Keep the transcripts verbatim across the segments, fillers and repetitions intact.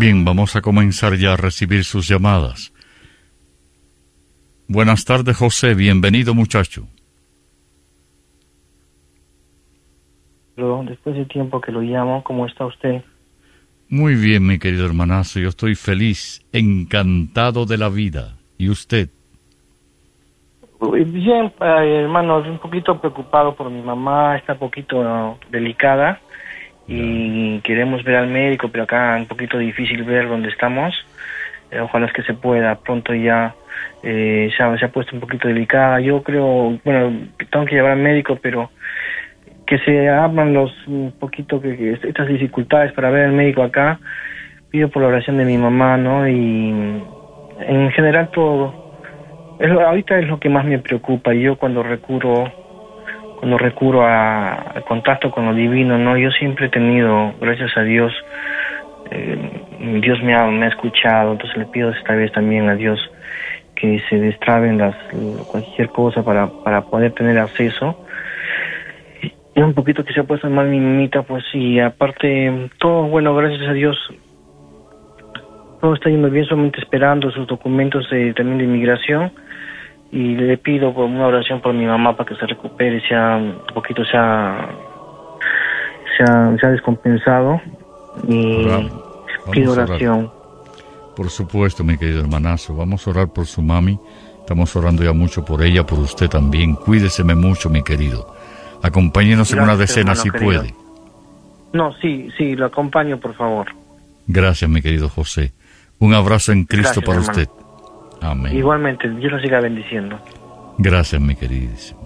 Bien, vamos a comenzar ya a recibir sus llamadas. Buenas tardes, José. Bienvenido, muchacho. Después de tiempo que lo llamo, ¿cómo está usted? Muy bien, mi querido hermanazo. Yo estoy feliz, encantado de la vida. ¿Y usted? Bien, hermano, un poquito preocupado por mi mamá. Está un poquito delicada y ya. Queremos ver al médico, pero acá es un poquito difícil ver dónde estamos. Eh, ojalá es que se pueda. Pronto ya eh, se, ha, se ha puesto un poquito delicada. Yo creo, bueno, tengo que llevar al médico, pero que se abran los un poquito que, que estas dificultades para ver al médico acá. Pido por la oración de mi mamá, ¿no? Y en general todo, es, ahorita es lo que más me preocupa. Yo cuando recurro, cuando recurro a, al contacto con lo divino, ¿no? Yo siempre he tenido, gracias a Dios, eh, Dios me ha, me ha escuchado, entonces le pido esta vez también a Dios que se destraben las, cualquier cosa para, para poder tener acceso. Y un poquito que se ha puesto mal mi mamita, pues, y aparte, todo bueno, gracias a Dios. Todo está yendo bien, solamente esperando sus documentos de, también de inmigración. Y le pido por una oración por mi mamá para que se recupere, sea un poquito, sea, sea, sea descompensado. Y pido oración. Por supuesto, mi querido hermanazo, vamos a orar por su mami. Estamos orando ya mucho por ella, por usted también. Cuídeseme mucho, mi querido. Acompáñenos Gracias, en una decena si querido. puede. No, sí, sí, lo acompaño, por favor. Gracias, mi querido José. Un abrazo en Cristo Gracias, para hermano. usted. Amén. Igualmente, Dios lo siga bendiciendo. Gracias, mi queridísimo.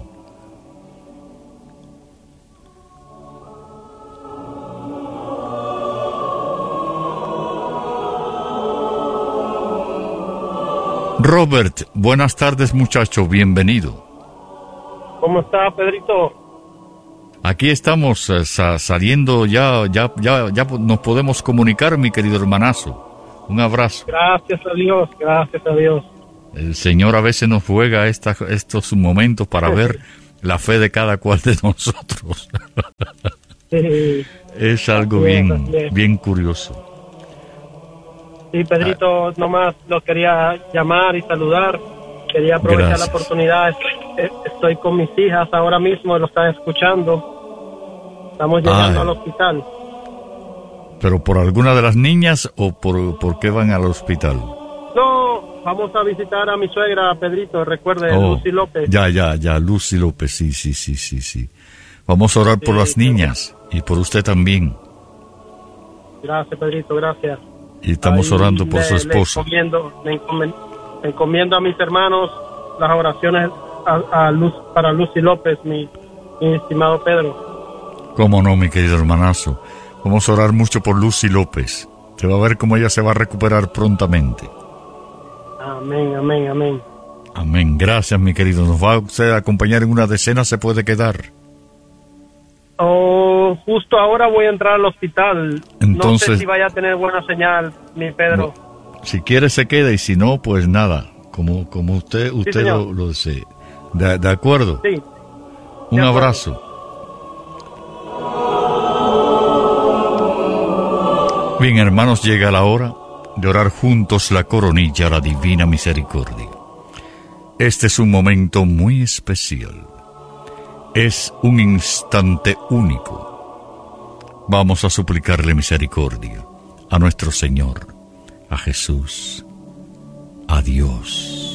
Robert, buenas tardes, muchacho, bienvenido. ¿Cómo está, Pedrito? Aquí estamos uh, sa- saliendo, ya, ya, ya, ya nos podemos comunicar, mi querido hermanazo. Un abrazo. Gracias a Dios, gracias a Dios. El Señor a veces nos juega esta, estos momentos para ver la fe de cada cual de nosotros. Sí. Es algo Bien, bien, bien, bien curioso. Sí, Pedrito, ah. nomás lo quería llamar y saludar. Quería aprovechar Gracias. la oportunidad. Estoy con mis hijas ahora mismo, lo están escuchando. Estamos llegando ah. al hospital. ¿Pero por alguna de las niñas o por, por qué van al hospital? No, vamos a visitar a mi suegra, Pedrito, recuerde, oh, Lucy López. Ya, ya, ya, Lucy López, sí, sí, sí, sí, sí. Vamos a orar sí, por las niñas sí. y por usted también. Gracias, Pedrito, gracias. Y estamos Ahí orando por le, su esposo. Le encomiendo, le encomiendo, le encomiendo a mis hermanos las oraciones a, a Luz, para Lucy López, mi, mi estimado Pedro. Cómo no, mi querido hermanazo. Vamos a orar mucho por Lucy López. Te va a ver cómo ella se va a recuperar prontamente. Amén, amén, amén. Amén. Gracias, mi querido. ¿Nos va usted a acompañar en una decena? ¿Se puede quedar? Oh, justo ahora voy a entrar al hospital. Entonces, no sé si vaya a tener buena señal, mi Pedro. No, si quiere se queda y si no, pues nada. Como, como usted, usted sí, lo, lo desee. ¿De, de acuerdo? Sí. Un de abrazo. Acuerdo. Bien, hermanos, llega la hora de orar juntos la coronilla a la divina misericordia. Este es un momento muy especial. Es un instante único. Vamos a suplicarle misericordia a nuestro Señor, a Jesús, a Dios.